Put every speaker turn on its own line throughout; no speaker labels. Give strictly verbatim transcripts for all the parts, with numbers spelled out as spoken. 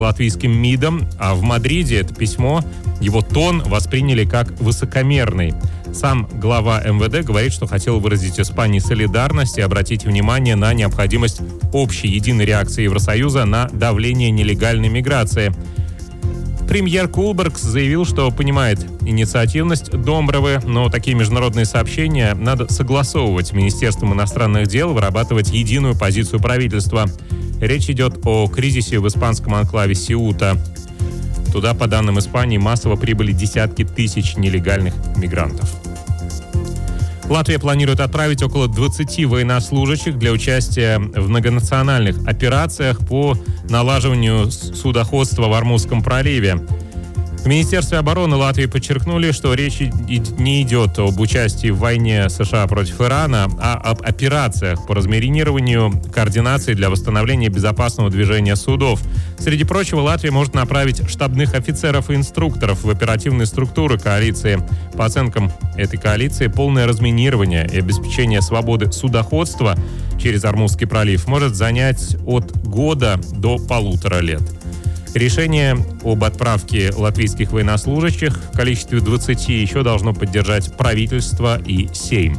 латвийским МИДом, а в Мадриде это письмо, его тон восприняли как высокомерный. Сам глава эм вэ дэ говорит, что хотел выразить Испании солидарность и обратить внимание на необходимость общей единой реакции Евросоюза на давление нелегальной миграции. Премьер Кулбергс заявил, что понимает инициативность Домбровы, но такие международные сообщения надо согласовывать с Министерством иностранных дел, вырабатывать единую позицию правительства. Речь идет о кризисе в испанском анклаве Сеута. Туда, по данным Испании, массово прибыли десятки тысяч нелегальных мигрантов. Латвия планирует отправить около двадцати военнослужащих для участия в многонациональных операциях по налаживанию судоходства в Ормузском проливе. В Министерстве обороны Латвии подчеркнули, что речь не идет об участии в войне США против Ирана, а об операциях по разминированию, координации для восстановления безопасного движения судов. Среди прочего, Латвия может направить штабных офицеров и инструкторов в оперативные структуры коалиции. По оценкам этой коалиции, полное разминирование и обеспечение свободы судоходства через Ормузский пролив может занять от года до полутора лет. Решение об отправке латвийских военнослужащих в количестве двадцати еще должно поддержать правительство и Сейм.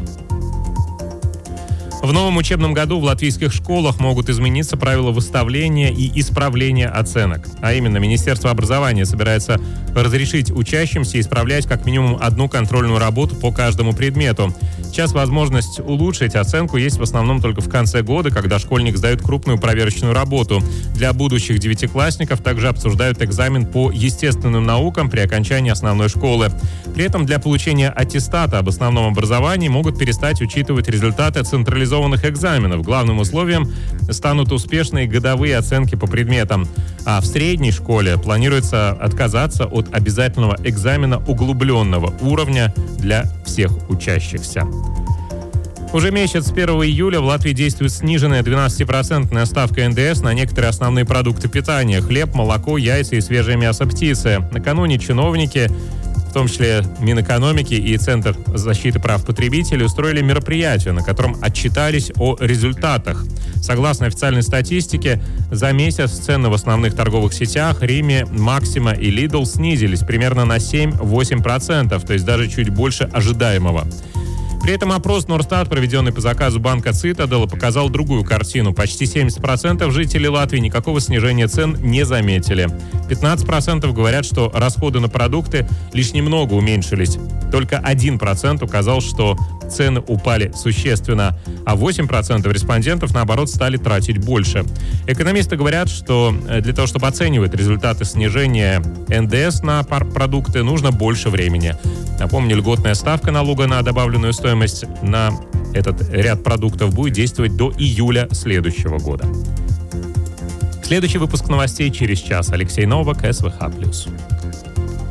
В новом учебном году в латвийских школах могут измениться правила выставления и исправления оценок. А именно, Министерство образования собирается разрешить учащимся исправлять как минимум одну контрольную работу по каждому предмету. Сейчас возможность улучшить оценку есть в основном только в конце года, когда школьник сдает крупную проверочную работу. Для будущих девятиклассников также обсуждают экзамен по естественным наукам при окончании основной школы. При этом для получения аттестата об основном образовании могут перестать учитывать результаты централизованных экзаменов. Главным условием станут успешные годовые оценки по предметам. А в средней школе планируется отказаться от обязательного экзамена углубленного уровня для всех учащихся. Уже месяц с первого июля в Латвии действует сниженная двенадцатипроцентная ставка эн дэ эс на некоторые основные продукты питания: хлеб, молоко, яйца и свежее мясо птицы. Накануне чиновники, в том числе Минэкономики и Центр защиты прав потребителей, устроили мероприятие, на котором отчитались о результатах. Согласно официальной статистике, за месяц цены в основных торговых сетях Риме, Максима и Лидл снизились примерно на семь-восемь процентов, то есть даже чуть больше ожидаемого. При этом опрос Норстат, проведенный по заказу банка Цитадел, показал другую картину. Почти семьдесят процентов жителей Латвии никакого снижения цен не заметили. пятнадцать процентов говорят, что расходы на продукты лишь немного уменьшились. Только один процент указал, что цены упали существенно, а восемь процентов респондентов, наоборот, стали тратить больше. Экономисты говорят, что для того, чтобы оценивать результаты снижения эн дэ эс на продукты, нужно больше времени. Напомню, льготная ставка налога на добавленную стоимость на этот ряд продуктов будет действовать до июля следующего года. Следующий выпуск новостей через час. Алексей Новак, эс вэ ха плюс.